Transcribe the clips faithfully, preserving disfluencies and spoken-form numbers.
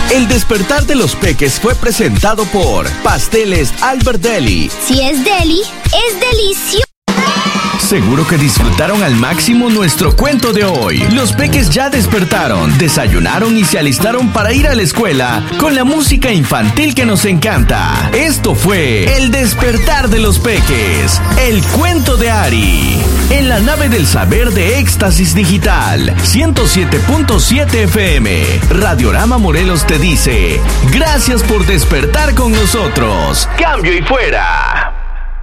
El despertar de los peques fue presentado por Pasteles Albert Deli. Si es deli, es delicioso. Seguro que disfrutaron al máximo nuestro cuento de hoy. Los peques ya despertaron, desayunaron y se alistaron para ir a la escuela con la música infantil que nos encanta. Esto fue El despertar de los peques, el cuento de Ari. En la nave del saber de Éxtasis Digital, ciento siete punto siete F M. Radiorama Morelos te dice, gracias por despertar con nosotros. Cambio y fuera.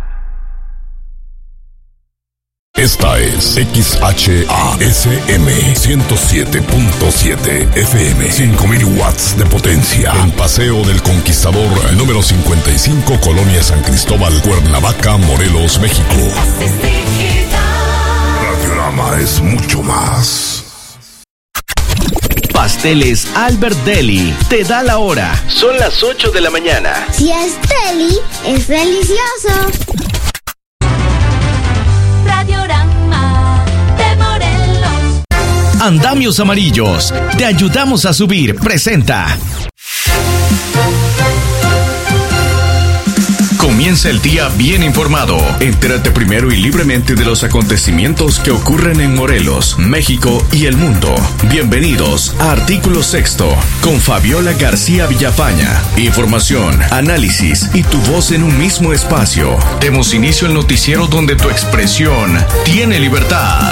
Esta es X H A S M ciento siete punto siete F M, cinco mil watts de potencia. En Paseo del Conquistador, número cincuenta y cinco, Colonia San Cristóbal, Cuernavaca, Morelos, México. Radiorama es mucho más. Pasteles Albert Deli te da la hora. Son las ocho de la mañana. Si es deli, es delicioso. Radiorama de Morelos. Andamios Amarillos, te ayudamos a subir, presenta. Comienza el día bien informado. Entérate primero y libremente de los acontecimientos que ocurren en Morelos, México y el mundo. Bienvenidos a Artículo Sexto con Fabiola García Villafaña. Información, análisis y tu voz en un mismo espacio. Demos inicio al noticiero donde tu expresión tiene libertad.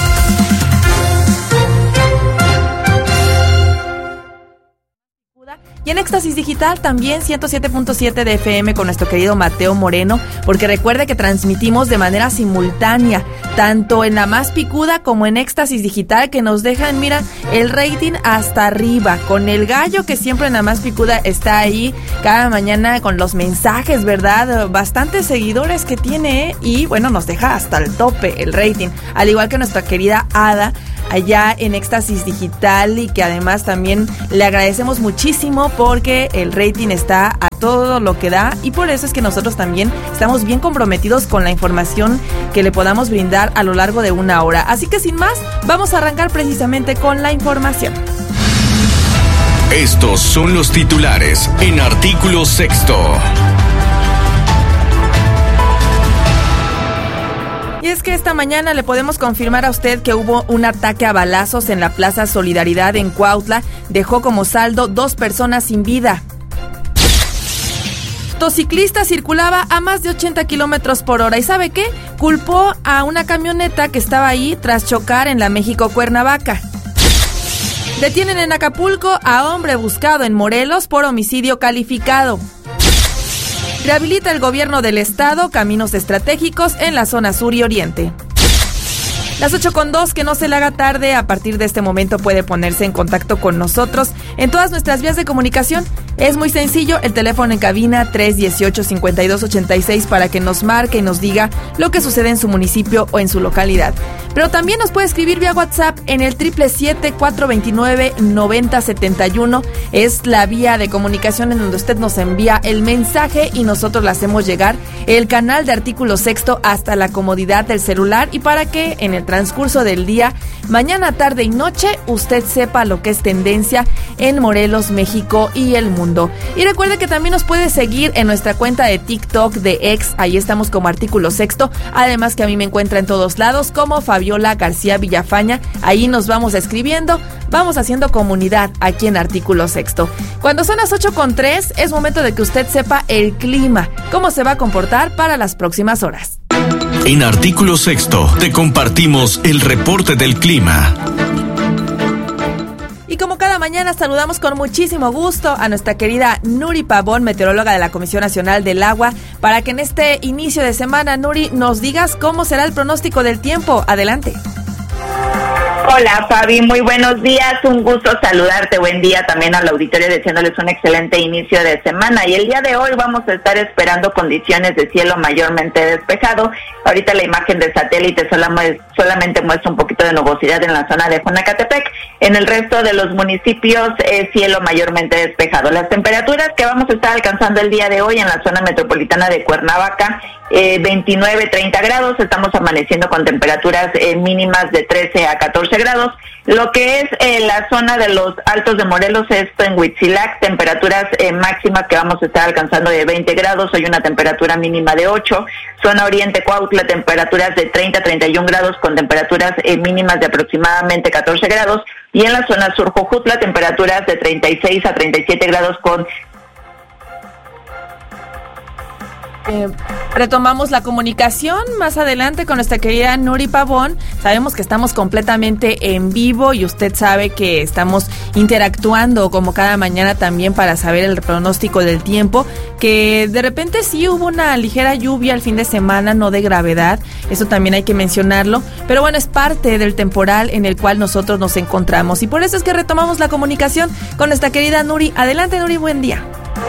Y en Éxtasis Digital también ciento siete punto siete de F M con nuestro querido Mateo Moreno, porque recuerde que transmitimos de manera simultánea, tanto en La Más Picuda como en Éxtasis Digital, que nos dejan, mira, el rating hasta arriba, con el gallo que siempre en La Más Picuda está ahí cada mañana con los mensajes, ¿verdad? Bastantes seguidores que tiene, ¿eh? Y bueno, nos deja hasta el tope el rating, al igual que nuestra querida Ada, allá en Éxtasis Digital, y que además también le agradecemos muchísimo porque el rating está a todo lo que da, y por eso es que nosotros también estamos bien comprometidos con la información que le podamos brindar a lo largo de una hora. Así que sin más, vamos a arrancar precisamente con la información. Estos son los titulares en Artículo Sexto. Y es que esta mañana le podemos confirmar a usted que hubo un ataque a balazos en la Plaza Solidaridad en Cuautla. Dejó como saldo dos personas sin vida. Motociclista circulaba a más de ochenta kilómetros por hora. ¿Y sabe qué? Culpó a una camioneta que estaba ahí tras chocar en la México-Cuernavaca. Detienen en Acapulco a hombre buscado en Morelos por homicidio calificado. Rehabilita el gobierno del estado caminos estratégicos en la zona sur y oriente. Las ocho con dos, que no se le haga tarde. A partir de este momento puede ponerse en contacto con nosotros en todas nuestras vías de comunicación. Es muy sencillo, el teléfono en cabina tres uno ocho, cinco dos ocho seis para que nos marque y nos diga lo que sucede en su municipio o en su localidad. Pero también nos puede escribir vía WhatsApp en el siete siete siete, cuatro dos nueve, nueve cero siete uno. Es la vía de comunicación en donde usted nos envía el mensaje y nosotros le hacemos llegar el canal de Artículo Sexto hasta la comodidad del celular, y para que en el transcurso del día, mañana, tarde y noche, usted sepa lo que es tendencia en Morelos, México y el mundo. Y recuerde que también nos puede seguir en nuestra cuenta de TikTok de X, ahí estamos como Artículo Sexto, además que a mí me encuentra en todos lados como Fabiola García Villafaña. Ahí nos vamos escribiendo, vamos haciendo comunidad aquí en Artículo Sexto. Cuando son las ocho con tres, es momento de que usted sepa el clima, cómo se va a comportar para las próximas horas. En Artículo Sexto te compartimos el reporte del clima. Y como cada mañana saludamos con muchísimo gusto a nuestra querida Nuri Pavón, meteoróloga de la Comisión Nacional del Agua, para que en este inicio de semana, Nuri, nos digas cómo será el pronóstico del tiempo. Adelante. Hola Fabi, muy buenos días, un gusto saludarte, buen día también al auditorio, deseándoles un excelente inicio de semana. Y el día de hoy vamos a estar esperando condiciones de cielo mayormente despejado. Ahorita la imagen de satélite solamente muestra un poquito de nubosidad en la zona de Jonacatepec. En el resto de los municipios es cielo mayormente despejado. Las temperaturas que vamos a estar alcanzando el día de hoy en la zona metropolitana de Cuernavaca, eh, veintinueve, treinta grados, estamos amaneciendo con temperaturas eh, mínimas de trece a catorce grados. Lo que es eh, la zona de los Altos de Morelos, esto en Huitzilac, temperaturas eh, máximas que vamos a estar alcanzando de veinte grados, hoy una temperatura mínima de ocho. Zona Oriente Cuautla, temperaturas de treinta a treinta y un grados con temperaturas eh, mínimas de aproximadamente catorce grados. Y en la zona Sur Jojutla, temperaturas de treinta y seis a treinta y siete grados con... Eh, retomamos la comunicación más adelante con nuestra querida Nuri Pavón. Sabemos que estamos completamente en vivo y usted sabe que estamos interactuando como cada mañana también para saber el pronóstico del tiempo, que de repente sí hubo una ligera lluvia el fin de semana, no de gravedad, eso también hay que mencionarlo, pero bueno, es parte del temporal en el cual nosotros nos encontramos y por eso es que retomamos la comunicación con nuestra querida Nuri. Adelante, Nuri, buen día.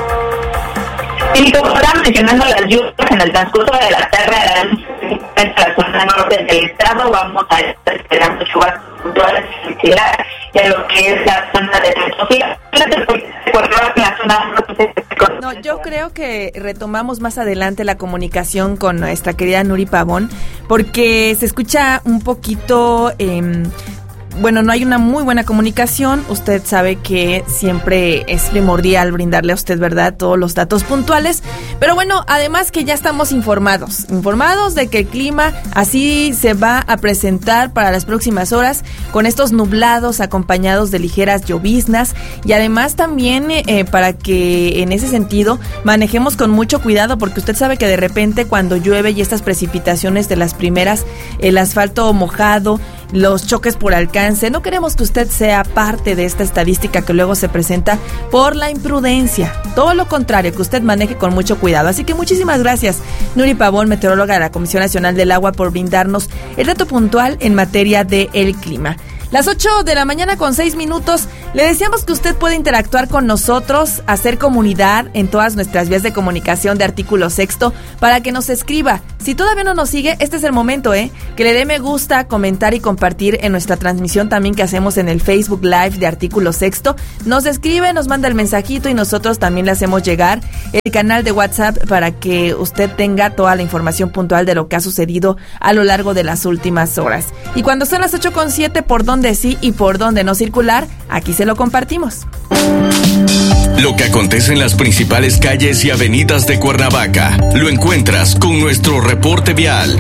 Y como estaba mencionando las lluvias en el transcurso de la tarde en la zona norte del estado, vamos a estar esperando lluvias puntuales similares y a lo que es la zona de Tlaxcala. La zona norte. No, yo creo que retomamos más adelante la comunicación con nuestra querida Nuri Pavón, porque se escucha un poquito... Eh, Bueno, no hay una muy buena comunicación. Usted sabe que siempre es primordial brindarle a usted, ¿verdad?, todos los datos puntuales. Pero bueno, además que ya estamos informados, informados de que el clima así se va a presentar para las próximas horas, con estos nublados acompañados de ligeras lloviznas. Y además también eh, para que en ese sentido manejemos con mucho cuidado, porque usted sabe que de repente cuando llueve y estas precipitaciones de las primeras, el asfalto mojado, los choques por alcance, no queremos que usted sea parte de esta estadística que luego se presenta por la imprudencia. Todo lo contrario, que usted maneje con mucho cuidado. Así que muchísimas gracias, Nuri Pavón, meteoróloga de la Comisión Nacional del Agua, por brindarnos el dato puntual en materia del clima. Las ocho de la mañana con seis minutos, le deseamos que usted pueda interactuar con nosotros, hacer comunidad en todas nuestras vías de comunicación de Artículo Sexto, para que nos escriba. Si todavía no nos sigue, este es el momento, ¿eh? Que le dé me gusta, comentar y compartir en nuestra transmisión también que hacemos en el Facebook Live de Artículo Sexto. Nos escribe, nos manda el mensajito y nosotros también le hacemos llegar el canal de WhatsApp para que usted tenga toda la información puntual de lo que ha sucedido a lo largo de las últimas horas. Y cuando son las ocho con siete, por dónde sí y por dónde no circular, aquí se lo compartimos. Lo que acontece en las principales calles y avenidas de Cuernavaca, lo encuentras con nuestro reporte vial.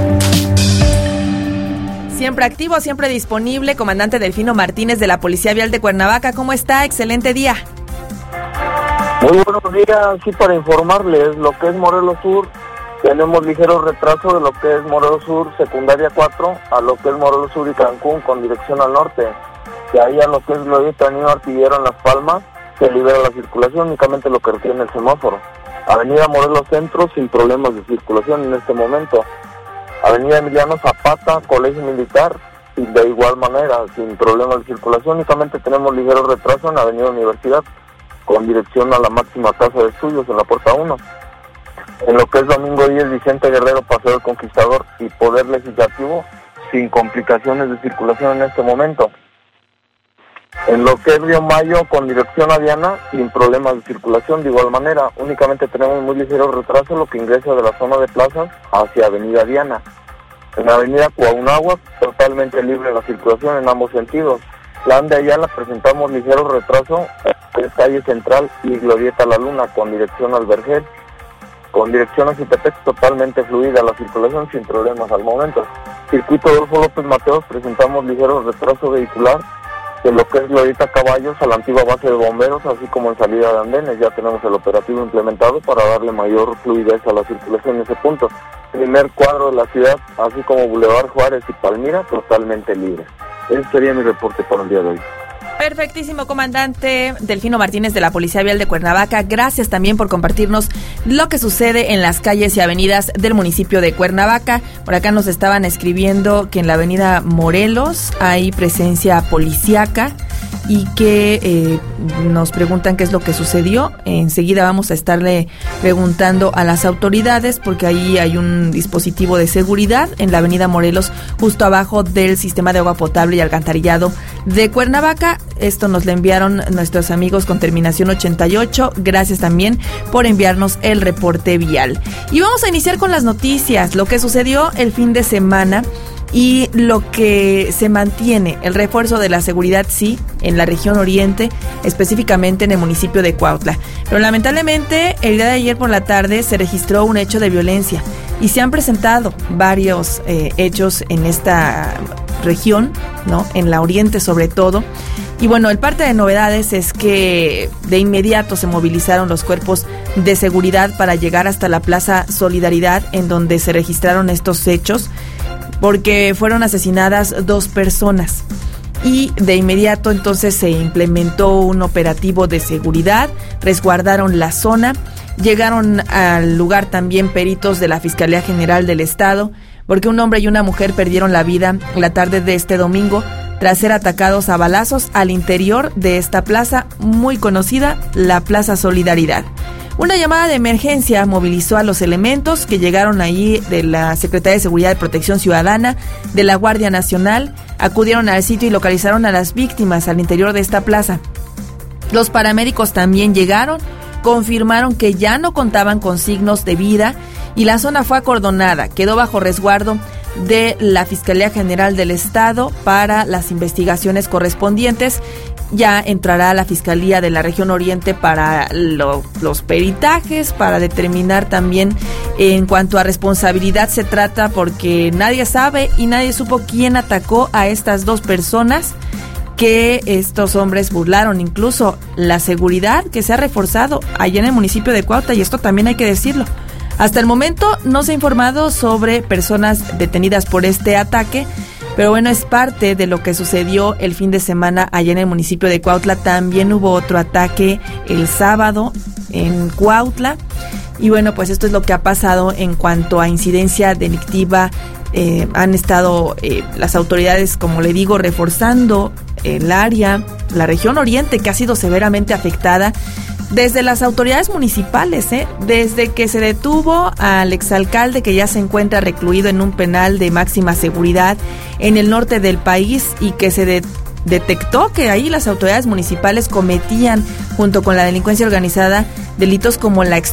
Siempre activo, siempre disponible, comandante Delfino Martínez de la Policía Vial de Cuernavaca. ¿Cómo está? Excelente día. Muy buenos días, sí, para informarles lo que es Morelos Sur. Tenemos ligero retraso de lo que es Morelos Sur, secundaria cuatro, a lo que es Morelos Sur y Cancún con dirección al norte. De ahí a lo que es Glorieta Niño Artillero en Las Palmas, se libera la circulación, únicamente lo que retiene el semáforo. Avenida Morelos Centro, sin problemas de circulación en este momento. Avenida Emiliano Zapata, Colegio Militar, y de igual manera, sin problemas de circulación, únicamente tenemos ligero retraso en Avenida Universidad, con dirección a la máxima casa de estudios en la puerta uno. En lo que es Domingo diez, Vicente Guerrero, Paseo del Conquistador y Poder Legislativo, sin complicaciones de circulación en este momento. En lo que es Río Mayo, con dirección a Diana, sin problemas de circulación de igual manera. Únicamente tenemos muy ligero retraso lo que ingresa de la zona de plazas hacia Avenida Diana. En la Avenida Cuauhnáhuac, totalmente libre la circulación en ambos sentidos. La Ande Ayala presentamos ligero retraso, que es Calle Central y Glorieta La Luna, con dirección al Vergel. Con dirección a Citepec, totalmente fluida la circulación sin problemas al momento. Circuito Adolfo López Mateos, presentamos ligero retraso vehicular de lo que es Glorieta Caballos a la antigua base de bomberos, así como en salida de andenes. Ya tenemos el operativo implementado para darle mayor fluidez a la circulación en ese punto. Primer cuadro de la ciudad, así como Boulevard Juárez y Palmira, totalmente libre. Ese sería mi reporte para el día de hoy. Perfectísimo, comandante Delfino Martínez de la Policía Vial de Cuernavaca. Gracias también por compartirnos lo que sucede en las calles y avenidas del municipio de Cuernavaca. Por acá nos estaban escribiendo que en la avenida Morelos hay presencia policíaca y que eh, nos preguntan qué es lo que sucedió. Enseguida vamos a estarle preguntando a las autoridades porque ahí hay un dispositivo de seguridad en la avenida Morelos, justo abajo del sistema de agua potable y alcantarillado de Cuernavaca. Esto nos lo enviaron nuestros amigos con terminación ochenta y ocho. Gracias también por enviarnos el reporte vial. Y vamos a iniciar con las noticias, lo que sucedió el fin de semana y lo que se mantiene, el refuerzo de la seguridad, sí, en la región oriente, específicamente en el municipio de Cuautla. Pero lamentablemente, el día de ayer por la tarde se registró un hecho de violencia y se han presentado varios eh, hechos en esta región, ¿no? En la oriente sobre todo. Y bueno, el parte de novedades es que de inmediato se movilizaron los cuerpos de seguridad para llegar hasta la Plaza Solidaridad, en donde se registraron estos hechos, porque fueron asesinadas dos personas. Y de inmediato entonces se implementó un operativo de seguridad, resguardaron la zona, llegaron al lugar también peritos de la Fiscalía General del Estado, porque un hombre y una mujer perdieron la vida la tarde de este domingo tras ser atacados a balazos al interior de esta plaza muy conocida, la Plaza Solidaridad. Una llamada de emergencia movilizó a los elementos que llegaron ahí de la Secretaría de Seguridad y Protección Ciudadana, de la Guardia Nacional, acudieron al sitio y localizaron a las víctimas al interior de esta plaza. Los paramédicos también llegaron, confirmaron que ya no contaban con signos de vida y la zona fue acordonada, quedó bajo resguardo de la Fiscalía General del Estado para las investigaciones correspondientes. Ya entrará la Fiscalía de la Región Oriente para lo, los peritajes, para determinar también en cuanto a responsabilidad se trata, porque nadie sabe y nadie supo quién atacó a estas dos personas, que estos hombres burlaron incluso la seguridad que se ha reforzado allá en el municipio de Cuautla, y esto también hay que decirlo. Hasta el momento no se ha informado sobre personas detenidas por este ataque, pero bueno, es parte de lo que sucedió el fin de semana allá en el municipio de Cuautla. También hubo otro ataque el sábado en Cuautla. Y bueno, pues esto es lo que ha pasado en cuanto a incidencia delictiva. Eh, han estado eh, las autoridades, como le digo, reforzando el área, la región oriente, que ha sido severamente afectada. Desde las autoridades municipales, ¿eh? Desde que se detuvo al exalcalde, que ya se encuentra recluido en un penal de máxima seguridad en el norte del país, y que se de- detectó que ahí las autoridades municipales cometían, junto con la delincuencia organizada, delitos como la